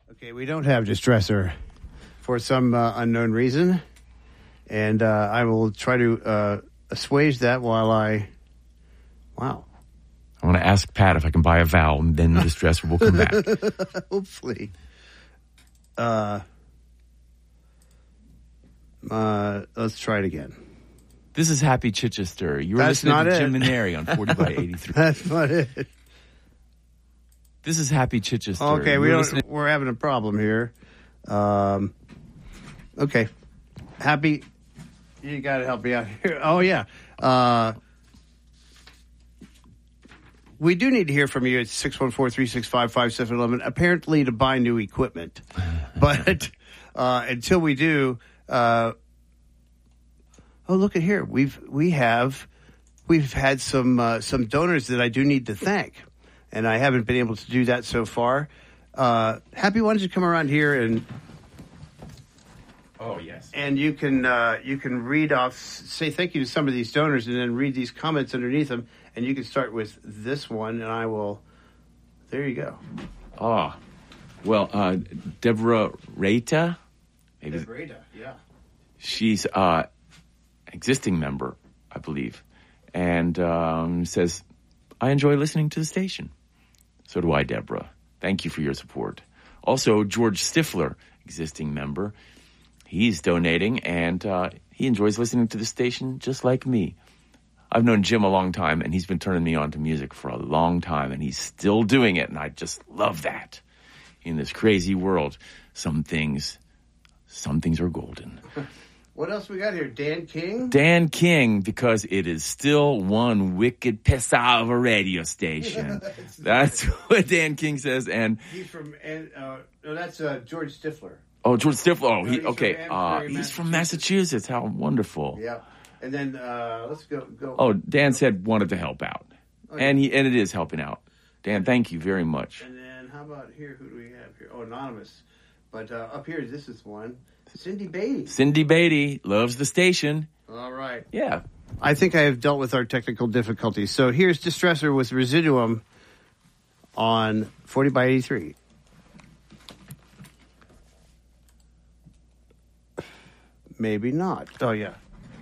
Okay, we don't have Distresser for some unknown reason, and I will try to assuage that while I... Wow. I want to ask Pat if I can buy a vowel, and then the Distresser will come back. Hopefully. Let's try it again. This is Happy Chichester. You're That's listening not to it. Jim and Harry on 40 by 83. That's not it. This is Happy Chichester. Okay, You're we're having a problem here. Okay. Happy, you got to help me out here. Oh, yeah. We do need to hear from you at 614-365-5711, apparently to buy new equipment. But until we do, oh, look at here. We've had some donors that I do need to thank, and I haven't been able to do that so far. Happy, why don't you come around here and... Oh, yes. And you can read off, say thank you to some of these donors, and then read these comments underneath them. And you can start with this one, and I will. There you go. Oh, well, Deborah Rata. Deborah Rata, yeah. She's existing member, I believe, and says, "I enjoy listening to the station." So do I, Deborah. Thank you for your support. Also, George Stifler, existing member. He's donating, and he enjoys listening to the station just like me. I've known Jim a long time, and he's been turning me on to music for a long time, and he's still doing it, and I just love that. In this crazy world, some things are golden. What else we got here? Dan King? Dan King, because it is still one wicked piss out of a radio station. That's what Dan King says, and... He's from... no, that's George Stifler. Oh, George Stifler. No, Okay. He's from Massachusetts. How wonderful. Yeah. And then let's go. Oh, Dan said wanted to help out. Okay. And it is helping out. Dan, thank you very much. And then how about here? Who do we have here? Oh, anonymous. But up here, this is one. Cindy Beatty. Cindy Beatty loves the station. All right. Yeah. I think I have dealt with our technical difficulties. So here's Distresser with Residuum on 40 by 83. Maybe not. Oh, yeah.